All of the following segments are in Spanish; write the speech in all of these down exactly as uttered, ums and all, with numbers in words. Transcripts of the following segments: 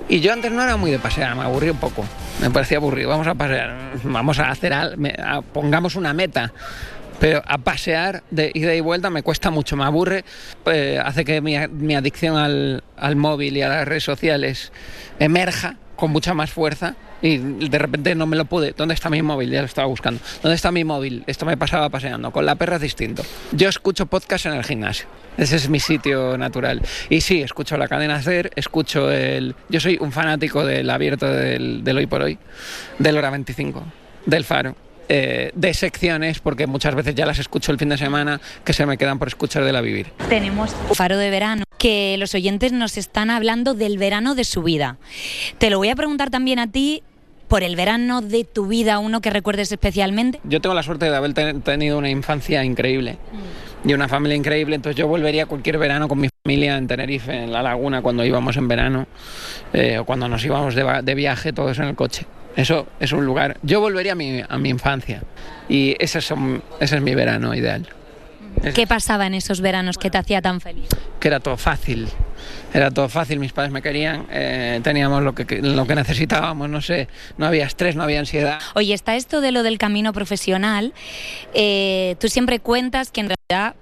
Y yo antes no era muy de pasear, me aburrí un poco, me parecía aburrido. Vamos a pasear, vamos a hacer, al, me, a, pongamos una meta. Pero a pasear de ida y vuelta me cuesta mucho, me aburre, eh, hace que mi, mi adicción al, al móvil y a las redes sociales emerja con mucha más fuerza y de repente no me lo pude. ¿Dónde está mi móvil? Ya lo estaba buscando. ¿Dónde está mi móvil? Esto me pasaba paseando. Con la perra es distinto. Yo escucho podcast en el gimnasio. Ese es mi sitio natural. Y sí, escucho la cadena SER, escucho el... Yo soy un fanático del abierto del, del Hoy por Hoy, del Hora veinticinco, del Faro. Eh, de secciones, porque muchas veces ya las escucho el fin de semana, que se me quedan por escuchar de La Vivir. Tenemos Faro de verano, que los oyentes nos están hablando del verano de su vida. Te lo voy a preguntar también a ti, por el verano de tu vida, uno que recuerdes especialmente. Yo tengo la suerte de haber ten- tenido una infancia increíble mm. y una familia increíble, entonces yo volvería cualquier verano con mi familia en Tenerife, en La Laguna, cuando íbamos en verano, eh, o cuando nos íbamos de, va- de viaje todos en el coche. Eso es un lugar... Yo volvería a mi, a mi infancia y ese, son, ese es mi verano ideal. ¿Qué pasaba en esos veranos que te hacía tan feliz? Que era todo fácil, era todo fácil, mis padres me querían, eh, teníamos lo que, lo que necesitábamos, no sé, no había estrés, no había ansiedad. Oye, está esto de lo del camino profesional, eh, tú siempre cuentas que en realidad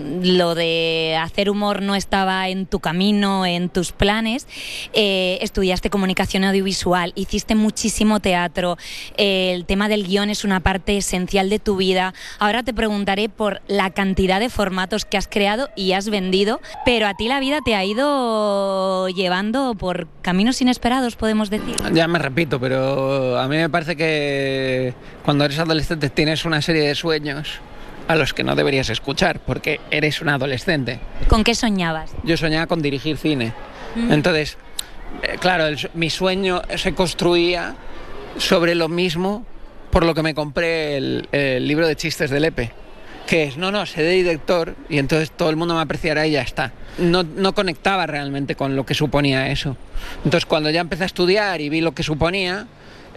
lo de hacer humor no estaba en tu camino, en tus planes. Eh, estudiaste comunicación audiovisual, hiciste muchísimo teatro, eh, el tema del guión es una parte esencial de tu vida. Ahora te preguntaré por la cantidad de formatos que has creado y has vendido, pero a ti la vida te ha ido llevando por caminos inesperados, podemos decir. Ya me repito, pero a mí me parece que cuando eres adolescente tienes una serie de sueños a los que no deberías escuchar, porque eres un adolescente. ¿Con qué soñabas? Yo soñaba con dirigir cine. Mm. Entonces, eh, claro, el, mi sueño se construía sobre lo mismo por lo que me compré el, el libro de chistes de Lepe, que es, no, no, sé de director y entonces todo el mundo me apreciará y ya está. No, no conectaba realmente con lo que suponía eso. Entonces, cuando ya empecé a estudiar y vi lo que suponía,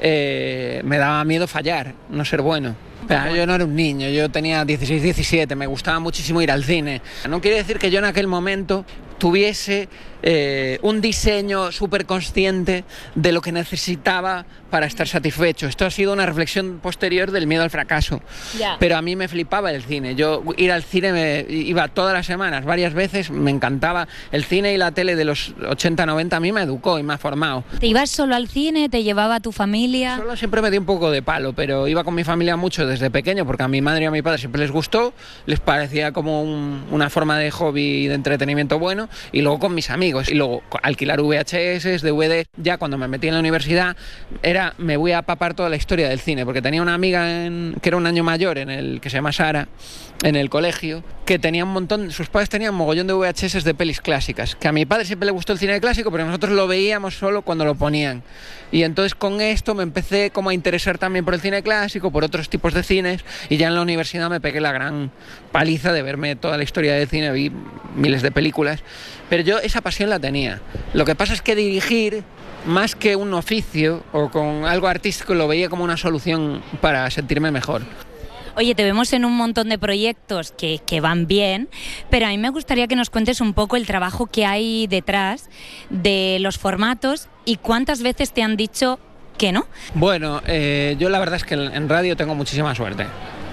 eh, me daba miedo fallar, no ser bueno. Pero yo no era un niño, yo tenía dieciséis, diecisiete, me gustaba muchísimo ir al cine. No quiere decir que yo en aquel momento tuviese eh, un diseño súper consciente de lo que necesitaba para estar satisfecho. Esto ha sido una reflexión posterior del miedo al fracaso. Yeah. Pero a mí me flipaba el cine. Yo ir al cine me iba todas las semanas, varias veces, me encantaba. El cine y la tele de los ochenta, noventa a mí me educó y me ha formado. ¿Te ibas solo al cine? ¿Te llevaba a tu familia? Solo siempre me dio un poco de palo, pero iba con mi familia mucho desde pequeño, porque a mi madre y a mi padre siempre les gustó, les parecía como un, una forma de hobby y de entretenimiento bueno, y luego con mis amigos, y luego alquilar V H S, D V D. Ya cuando me metí en la universidad era, me voy a papar toda la historia del cine, porque tenía una amiga en, que era un año mayor, en el que se llama Sara, en el colegio, que tenía un montón, sus padres tenían un mogollón de V H S de pelis clásicas, que a mi padre siempre le gustó el cine clásico, pero nosotros lo veíamos solo cuando lo ponían. Y entonces con esto me empecé como a interesar también por el cine clásico, por otros tipos de cines, y ya en la universidad me pegué la gran paliza de verme toda la historia del cine, vi miles de películas, pero yo esa pasión la tenía. Lo que pasa es que dirigir, más que un oficio o con algo artístico, lo veía como una solución para sentirme mejor. Oye, te vemos en un montón de proyectos que, que van bien, pero a mí me gustaría que nos cuentes un poco el trabajo que hay detrás de los formatos y cuántas veces te han dicho que no. Bueno, eh, yo la verdad es que en radio tengo muchísima suerte,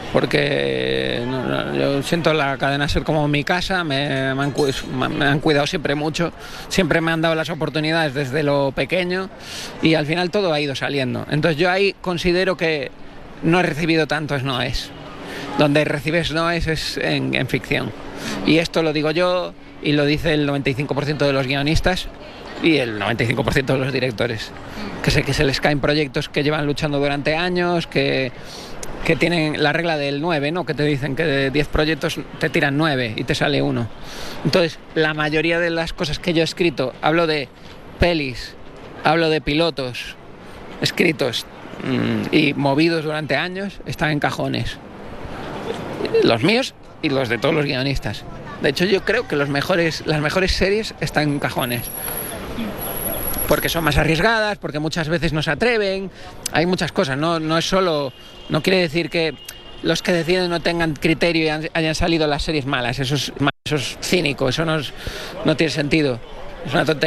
porque no, no, yo siento la cadena SER como mi casa, me, me, han, me han cuidado siempre mucho, siempre me han dado las oportunidades desde lo pequeño y al final todo ha ido saliendo. Entonces yo ahí considero que no he recibido tantos noes. Donde recibes noes es en, en ficción. Y esto lo digo yo y lo dice el noventa y cinco por ciento de los guionistas y el noventa y cinco por ciento de los directores. Que sé que se les caen proyectos que llevan luchando durante años, que, que tienen la regla del nueve, ¿no? Que te dicen que de diez proyectos te tiran nueve y te sale uno. Entonces, la mayoría de las cosas que yo he escrito, hablo de pelis, hablo de pilotos escritos y movidos durante años, están en cajones. Los míos y los de todos los guionistas. De hecho, yo creo que los mejores, las mejores series están en cajones. Porque son más arriesgadas, porque muchas veces no se atreven. Hay muchas cosas, no, no es solo... No quiere decir que los que deciden no tengan criterio y hayan salido las series malas. Eso es, eso es cínico, eso no, es, no tiene sentido. Es una tontería.